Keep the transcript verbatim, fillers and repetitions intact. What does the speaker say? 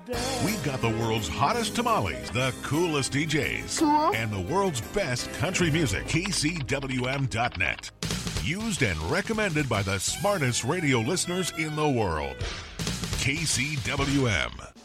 We've got the world's hottest tamales, the coolest D Js, Cool. and the world's best country music. K C W M dot net. Used and recommended by the smartest radio listeners in the world. K C W M.